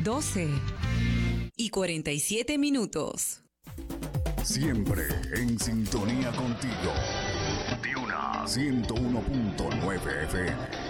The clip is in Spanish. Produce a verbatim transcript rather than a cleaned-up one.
doce y cuarenta y siete minutos. Siempre en sintonía contigo. Duna ciento uno punto nueve F M.